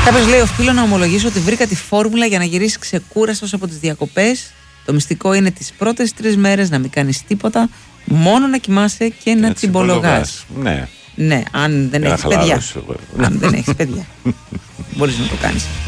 Κάποιος λέει: οφείλω να ομολογήσω ότι βρήκα τη φόρμουλα για να γυρίσει ξεκούραστος από τις διακοπές. Το μυστικό είναι τις πρώτες 3 μέρες να μην κάνεις τίποτα, μόνο να κοιμάσαι και να τσιμπολογάς. Ναι. Ναι, αν δεν έχεις παιδιά. Αν δεν έχεις παιδιά. Μπορείς να το κάνεις.